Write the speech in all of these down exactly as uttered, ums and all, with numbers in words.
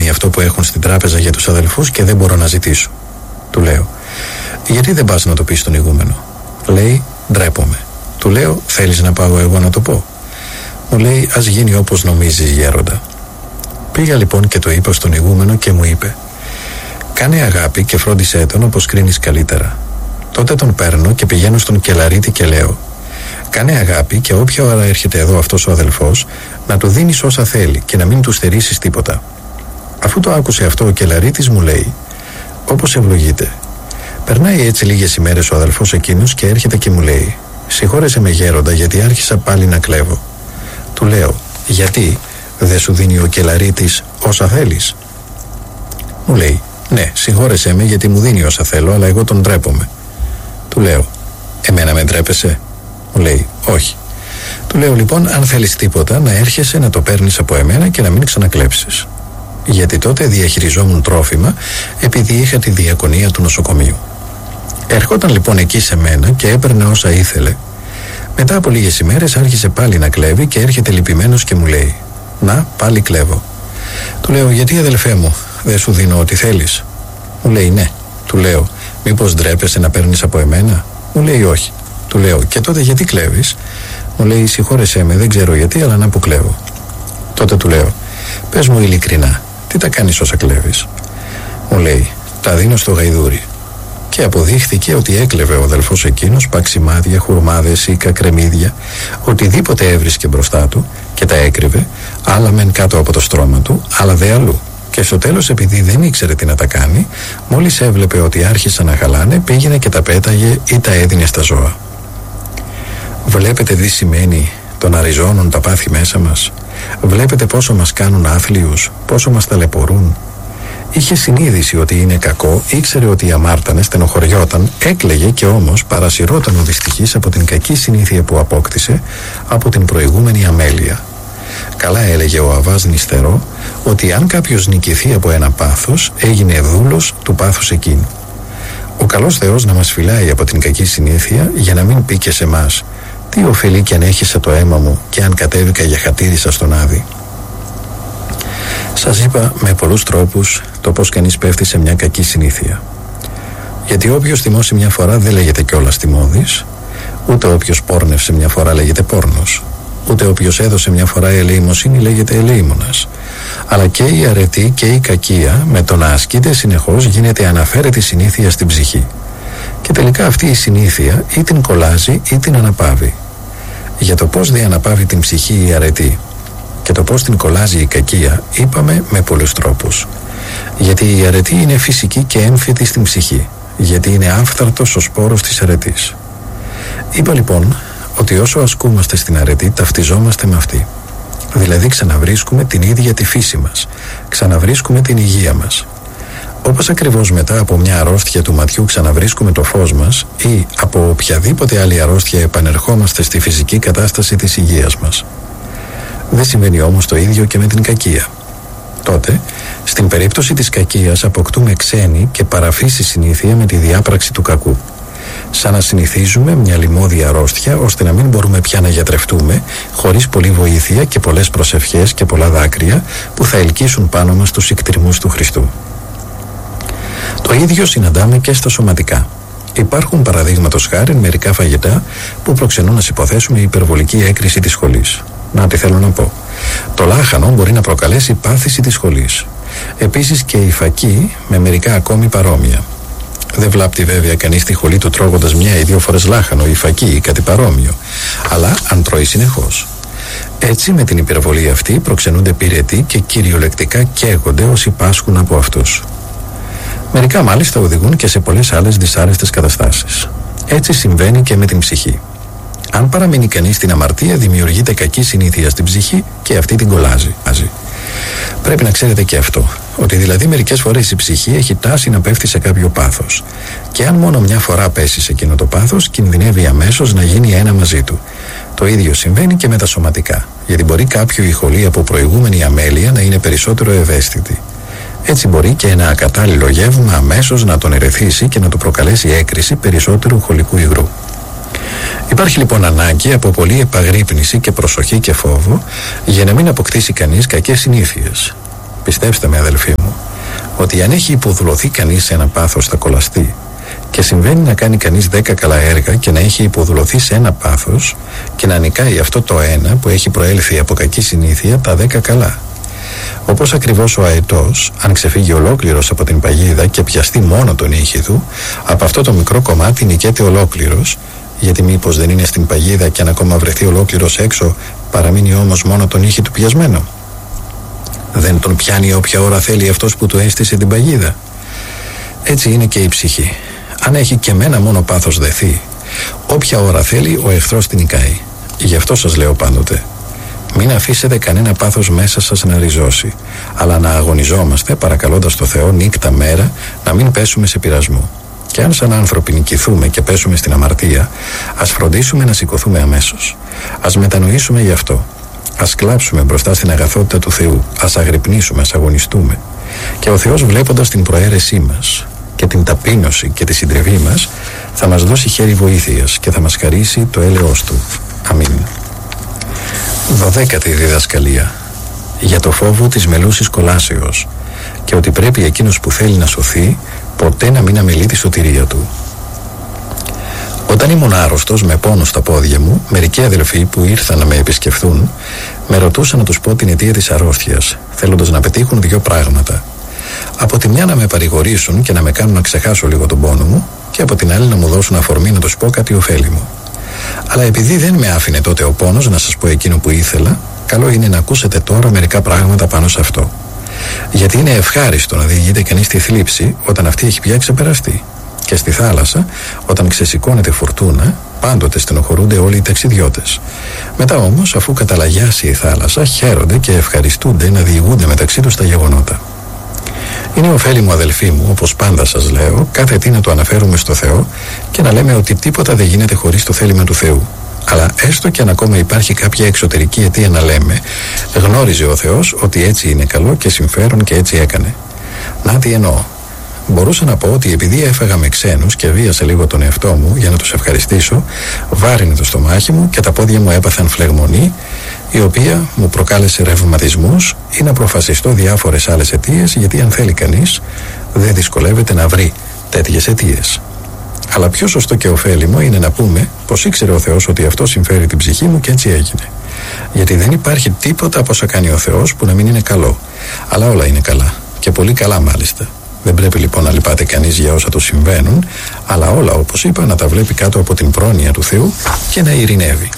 γίνει αυτό που έχουν στην τράπεζα για τους αδελφούς και δεν μπορώ να ζητήσω. Του λέω, γιατί δεν πας να το πεις στον ηγούμενο? Λέει, ντρέπομαι. Του λέω, θέλεις να πάω εγώ να το πω? Μου λέει, ας γίνει όπως νομίζεις, γέροντα. Πήγα λοιπόν και το είπα στον ηγούμενο και μου είπε, κάνε αγάπη και φρόντισέ τον όπως κρίνεις καλύτερα. Τότε τον παίρνω και πηγαίνω στον κελαρίτη και λέω, κάνε αγάπη και όποια ώρα έρχεται εδώ αυτός ο αδελφός, να του δίνεις όσα θέλει και να μην του στερήσεις τίποτα. Αφού το άκουσε αυτό ο κελαρίτης μου λέει, όπως ευλογείτε. Περνάει έτσι λίγες ημέρες ο αδελφός εκείνος και έρχεται και μου λέει, συγχώρεσέ με γέροντα γιατί άρχισα πάλι να κλέβω. Του λέω, γιατί δεν σου δίνει ο κελαρίτης όσα θέλεις? Μου λέει, ναι, συγχώρεσέ με γιατί μου δίνει όσα θέλω, αλλά εγώ τον ντρέπομαι. Του λέω, εμένα με ντρέπεσαι? Μου λέει, όχι. Του λέω λοιπόν, αν θέλεις τίποτα να έρχεσαι να το παίρνεις από εμένα και να μην ξανακλέψεις. Γιατί τότε διαχειριζόμουν τρόφιμα επειδή είχα τη διακονία του νοσοκομείου. Ερχόταν λοιπόν εκεί σε μένα και έπαιρνε όσα ήθελε. Μετά από λίγες ημέρες άρχισε πάλι να κλέβει και έρχεται λυπημένος και μου λέει, να, πάλι κλέβω. Του λέω, γιατί αδελφέ μου, δεν σου δίνω ό,τι θέλεις? Μου λέει, ναι. Του λέω, μήπως ντρέπεσαι να παίρνεις από εμένα? Μου λέει, όχι. Του λέω, και τότε γιατί κλέβεις? Μου λέει, συγχώρεσέ με, δεν ξέρω γιατί, αλλά να που κλέβω. Τότε του λέω, πες μου ειλικρινά, τι τα κάνεις όσα κλέβεις? Μου λέει, τα δίνω στο γαϊδούρι. Και αποδείχθηκε ότι έκλεβε ο αδελφός εκείνος παξιμάδια, χουρμάδες ή κακρεμίδια, οτιδήποτε έβρισκε μπροστά του και τα έκρυβε, άλλα μεν κάτω από το στρώμα του, άλλα δε αλλού. Και στο τέλος, επειδή δεν ήξερε τι να τα κάνει, μόλις έβλεπε ότι άρχισαν να χαλάνε, πήγαινε και τα πέταγε ή τα έδινε στα ζώα. Βλέπετε τι σημαίνει το να ριζώνουν τα πάθη μέσα μας? Βλέπετε πόσο μας κάνουν άθλιους, πόσο μας ταλαιπωρούν? Είχε συνείδηση ότι είναι κακό, ήξερε ότι αμάρτανε, στενοχωριόταν, έκλαιγε και όμως παρασυρώταν ο δυστυχής από την κακή συνήθεια που απόκτησε από την προηγούμενη αμέλεια. Καλά έλεγε ο Αββάς Νηστερό ότι αν κάποιος νικηθεί από ένα πάθος, έγινε δούλος του πάθους εκείνου. Ο καλός Θεός να μας φυλάει από την κακή συνήθεια για να μην πει και σε μας, τι ωφελεί κι αν έχισα το αίμα μου και αν κατέβηκα για χατήρισα στον Άδη. Σας είπα με πολλούς τρόπους το πως κανείς πέφτει σε μια κακή συνήθεια. Γιατί όποιος θυμώσει μια φορά δεν λέγεται κιόλας θυμώδης, ούτε όποιος πόρνευσε μια φορά λέγεται πόρνος, ούτε όποιος έδωσε μια φορά ελεημοσύνη λέγεται ελεήμονας. Αλλά και η αρετή και η κακία με το να ασκείται συνεχώς γίνεται αναφέρετη συνήθεια στην ψυχή. Και τελικά αυτή η συνήθεια ή την κολλάζει ή την αναπαύει. Για το πως δεν αναπαύει την ψυχή η αρετή και το πως την κολλάζει η κακία είπαμε με πολλούς τρόπους. Γιατί η αρετή είναι φυσική και έμφυτη στην ψυχή, γιατί είναι άφθαρτος ο σπόρος της αρετής. Είπα λοιπόν ότι όσο ασκούμαστε στην αρετή ταυτιζόμαστε με αυτή. Δηλαδή ξαναβρίσκουμε την ίδια τη φύση μας, ξαναβρίσκουμε την υγεία μας. Όπως ακριβώς μετά από μια αρρώστια του ματιού ξαναβρίσκουμε το φως μας ή από οποιαδήποτε άλλη αρρώστια επανερχόμαστε στη φυσική κατάσταση της υγείας μας. Δεν συμβαίνει όμως το ίδιο και με την κακία. Τότε, στην περίπτωση της κακίας αποκτούμε ξένη και παραφύση συνήθεια με τη διάπραξη του κακού. Σαν να συνηθίζουμε μια λιμώδη αρρώστια ώστε να μην μπορούμε πια να γιατρευτούμε χωρίς πολλή βοήθεια και πολλές προσευχές και πολλά δάκρυα που θα ελκύσουν πάνω μας τους ικτριμμούς του Χριστού. Το ίδιο συναντάμε και στα σωματικά. Υπάρχουν παραδείγματος χάριν μερικά φαγητά που προξενούν, να υποθέσουμε, υπερβολική έκρηση της σχολής. Να, τι θέλω να πω. Το λάχανο μπορεί να προκαλέσει πάθηση της σχολής. Επίσης και η φακή με μερικά ακόμη παρόμοια. Δεν βλάπτει βέβαια κανείς τη χολή του τρώγοντας μια ή δύο φορές λάχανο ή φακή ή κάτι παρόμοιο, αλλά αν τρώει συνεχώς. Έτσι με την υπερβολή αυτή προξενούνται πυρετοί και κυριολεκτικά καίγονται όσοι πάσχουν από αυτούς. Μερικά μάλιστα οδηγούν και σε πολλές άλλες δυσάρεστες καταστάσεις. Έτσι συμβαίνει και με την ψυχή. Αν παραμείνει κανείς στην αμαρτία, δημιουργείται κακή συνήθεια στην ψυχή και αυτή την κολλάζει. Πρέπει να ξέρετε και αυτό, ότι δηλαδή μερικές φορές η ψυχή έχει τάση να πέφτει σε κάποιο πάθος. Και αν μόνο μια φορά πέσει σε εκείνο το πάθος, κινδυνεύει αμέσως να γίνει ένα μαζί του. Το ίδιο συμβαίνει και με τα σωματικά, γιατί μπορεί κάποιο η χολή από προηγούμενη αμέλεια να είναι περισσότερο ευαίσθητη. Έτσι μπορεί και ένα ακατάλληλο γεύμα αμέσως να τον ερεθίσει και να του προκαλέσει έκρηση περισσότερου χολικού υγρού. Υπάρχει λοιπόν ανάγκη από πολλή επαγρύπνηση και προσοχή και φόβο για να μην αποκτήσει κανείς κακές συνήθειες. Πιστέψτε με, αδελφοί μου, ότι αν έχει υποδουλωθεί κανείς σε ένα πάθος θα κολλαστεί, και συμβαίνει να κάνει κανείς δέκα καλά έργα και να έχει υποδουλωθεί σε ένα πάθος και να νικάει αυτό το ένα που έχει προέλθει από κακή συνήθεια τα δέκα καλά. Όπως ακριβώς ο αετός, αν ξεφύγει ολόκληρος από την παγίδα και πιαστεί μόνο τον ήχη του, από αυτό το μικρό κομμάτι νικέται ολόκληρος, γιατί μήπως δεν είναι στην παγίδα και αν ακόμα βρεθεί ολόκληρος έξω, παραμείνει όμως μόνο τον ήχη του πιασμένο? Δεν τον πιάνει όποια ώρα θέλει αυτός που του έστησε την παγίδα? Έτσι είναι και η ψυχή. Αν έχει και μένα μόνο πάθος δεθεί, όποια ώρα θέλει ο εχθρός την νικάει. Γι' αυτό σας λέω πάντοτε, μην αφήσετε κανένα πάθος μέσα σας να ριζώσει, αλλά να αγωνιζόμαστε παρακαλώντας το Θεό νύχτα μέρα να μην πέσουμε σε πειρασμό. Και αν σαν άνθρωποι νικηθούμε και πέσουμε στην αμαρτία, ας φροντίσουμε να σηκωθούμε αμέσως. Ας μετανοήσουμε γι' αυτό. Ας κλάψουμε μπροστά στην αγαθότητα του Θεού. Ας αγρυπνήσουμε, ας αγωνιστούμε. Και ο Θεός, βλέποντας την προαίρεσή μας και την ταπείνωση και τη συντριβή μας, θα μας δώσει χέρι βοήθειας και θα μας χαρίσει το έλεος Του. Αμήν. Δωδέκατη διδασκαλία. Για το φόβο της μελούσης κολάσεως, και ότι πρέπει εκείνος που θέλει να σωθεί ποτέ να μην αμελεί τη σωτηρία του. Όταν ήμουν άρρωστος με πόνο στα πόδια μου, μερικοί αδελφοί που ήρθαν να με επισκεφθούν με ρωτούσαν να τους πω την αιτία της αρρώστιας, θέλοντας να πετύχουν δύο πράγματα. Από τη μια να με παρηγορήσουν και να με κάνουν να ξεχάσω λίγο τον πόνο μου, και από την άλλη να μου δώσουν αφορμή να τους πω κάτι ωφέλιμο. Αλλά επειδή δεν με άφηνε τότε ο πόνος να σας πω εκείνο που ήθελα, καλό είναι να ακούσετε τώρα μερικά πράγματα πάνω σε αυτό. Γιατί είναι ευχάριστο να διηγείται κανείς τη θλίψη όταν αυτή έχει πια ξεπεραστεί. Και στη θάλασσα, όταν ξεσηκώνεται φουρτούνα, πάντοτε στενοχωρούνται όλοι οι ταξιδιώτες. Μετά όμως, αφού καταλαγιάσει η θάλασσα, χαίρονται και ευχαριστούνται να διηγούνται μεταξύ τους τα γεγονότα. Είναι ωφέλιμο, αδελφοί μου, όπως πάντα σας λέω, κάθε τι να το αναφέρουμε στο Θεό και να λέμε ότι τίποτα δεν γίνεται χωρίς το θέλημα του Θεού. Αλλά έστω και αν ακόμα υπάρχει κάποια εξωτερική αιτία να λέμε, γνώριζε ο Θεός ότι έτσι είναι καλό και συμφέρον και έτσι έκανε. Να τι εννοώ. Μπορούσα να πω ότι επειδή έφαγα με ξένους και βίασα λίγο τον εαυτό μου για να τους ευχαριστήσω, βάρινε το στομάχι μου και τα πόδια μου έπαθαν φλεγμονή, η οποία μου προκάλεσε ρευματισμούς, ή να προφασιστώ διάφορες άλλες αιτίες, γιατί αν θέλει κανείς δεν δυσκολεύεται να βρει τέτοιες αιτίες. Αλλά πιο σωστό και ωφέλιμο είναι να πούμε πως ήξερε ο Θεός ότι αυτό συμφέρει την ψυχή μου και έτσι έγινε. Γιατί δεν υπάρχει τίποτα από όσα κάνει ο Θεός που να μην είναι καλό. Αλλά όλα είναι καλά. Και πολύ καλά μάλιστα. Δεν πρέπει λοιπόν να λυπάται κανείς για όσα του συμβαίνουν, αλλά όλα, όπως είπα, να τα βλέπει κάτω από την πρόνοια του Θεού και να ειρηνεύει.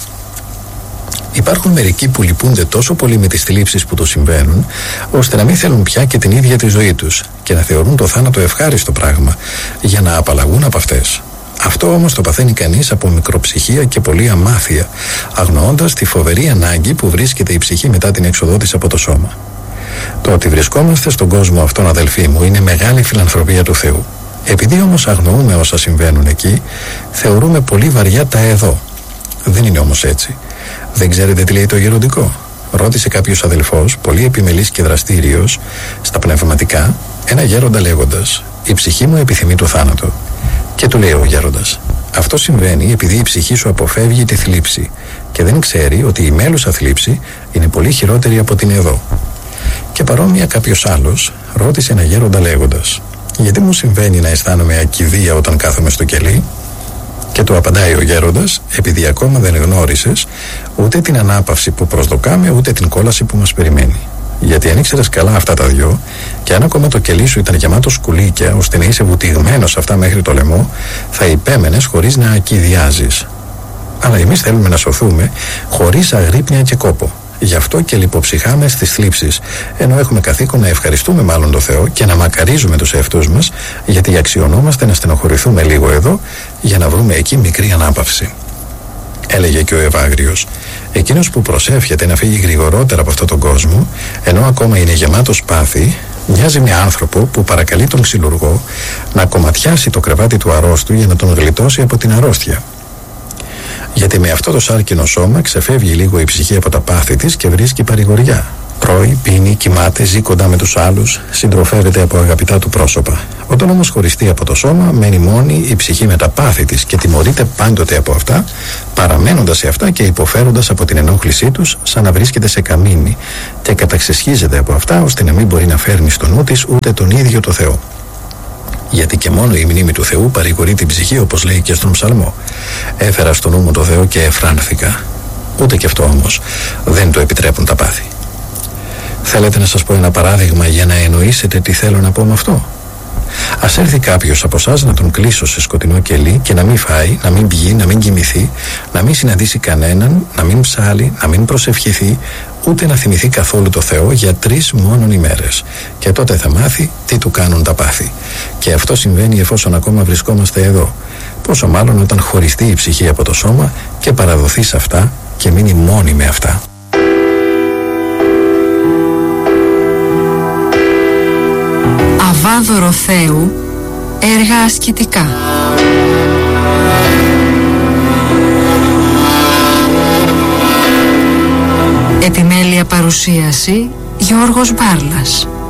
Υπάρχουν μερικοί που λυπούνται τόσο πολύ με τις θλίψεις που τους συμβαίνουν, ώστε να μην θέλουν πια και την ίδια τη ζωή τους και να θεωρούν το θάνατο ευχάριστο πράγμα για να απαλλαγούν από αυτές. Αυτό όμως το παθαίνει κανείς από μικροψυχία και πολλή αμάθεια, αγνοώντας τη φοβερή ανάγκη που βρίσκεται η ψυχή μετά την έξοδό της από το σώμα. Το ότι βρισκόμαστε στον κόσμο αυτόν, αδελφοί μου, είναι μεγάλη φιλανθρωπία του Θεού. Επειδή όμως αγνοούμε όσα συμβαίνουν εκεί, θεωρούμε πολύ βαριά τα εδώ. Δεν είναι όμως έτσι. Δεν ξέρετε τι λέει το γεροντικό? Ρώτησε κάποιος αδελφός, πολύ επιμελής και δραστήριος στα πνευματικά, ένα γέροντα λέγοντας: «Η ψυχή μου επιθυμεί το θάνατο». Και του λέει ο γέροντας: «Αυτό συμβαίνει επειδή η ψυχή σου αποφεύγει τη θλίψη και δεν ξέρει ότι η μέλουσα θλίψη είναι πολύ χειρότερη από την εδώ». Και παρόμοια κάποιος άλλος ρώτησε ένα γέροντα λέγοντας: «Γιατί μου συμβαίνει να αισθάνομαι ακηδία όταν κάθομαι στο κελί?» Και του απαντάει ο γέροντας: «Επειδή ακόμα δεν γνώρισες ούτε την ανάπαυση που προσδοκάμε, ούτε την κόλαση που μας περιμένει. Γιατί αν ήξερες καλά αυτά τα δυο, και αν ακόμα το κελί σου ήταν γεμάτο σκουλίκια, ώστε να είσαι βουτυγμένος αυτά μέχρι το λαιμό, θα υπέμενες χωρίς να ακηδιάζεις. Αλλά εμείς θέλουμε να σωθούμε χωρίς αγρύπνια και κόπο. Γι' αυτό και λιποψυχάμε στις θλίψεις, ενώ έχουμε καθήκον να ευχαριστούμε μάλλον τον Θεό και να μακαρίζουμε τους εαυτούς μας, γιατί αξιωνόμαστε να στενοχωρηθούμε λίγο εδώ για να βρούμε εκεί μικρή ανάπαυση». Έλεγε και ο Ευάγριος: «Εκείνος που προσεύχεται να φύγει γρηγορότερα από αυτόν τον κόσμο, ενώ ακόμα είναι γεμάτος πάθη, μοιάζει με άνθρωπο που παρακαλεί τον ξυλουργό να κομματιάσει το κρεβάτι του αρρώστου για να τον γλιτώσει από την αρρώστια. Γιατί με αυτό το σάρκινο σώμα ξεφεύγει λίγο η ψυχή από τα πάθη της και βρίσκει παρηγοριά. Τρώει, πίνει, κοιμάται, ζει κοντά με τους άλλους, συντροφεύεται από αγαπητά του πρόσωπα. Όταν όμως χωριστεί από το σώμα, μένει μόνη η ψυχή με τα πάθη της και τιμωρείται πάντοτε από αυτά, παραμένοντας σε αυτά και υποφέροντας από την ενόχλησή τους, σαν να βρίσκεται σε καμίνι, και καταξεσχίζεται από αυτά ώστε να μην μπορεί να φέρνει στο νου της ούτε τον ίδιο το Θεό. Γιατί και μόνο η μνήμη του Θεού παρηγορεί την ψυχή, όπως λέει και στον Ψαλμό. Έφερα στο νου μου το Θεό και εφράνθηκα. Ούτε και αυτό όμως δεν το επιτρέπουν τα πάθη. Θέλετε να σας πω ένα παράδειγμα για να εννοήσετε τι θέλω να πω με αυτό? Ας έρθει κάποιος από εσάς να τον κλείσω σε σκοτεινό κελί και να μην φάει, να μην πιει, να μην κοιμηθεί, να μην συναντήσει κανέναν, να μην ψάλει, να μην προσευχηθεί, ούτε να θυμηθεί καθόλου το Θεό για τρεις μόνον ημέρες. Και τότε θα μάθει τι του κάνουν τα πάθη. Και αυτό συμβαίνει εφόσον ακόμα βρισκόμαστε εδώ. Πόσο μάλλον όταν χωριστεί η ψυχή από το σώμα και παραδοθεί σε αυτά και μείνει μόνη με αυτά. Αβάδωρο Θεού, έργα ασκητικά. Επιμέλεια παρουσίαση Γιώργος Μπάρλας.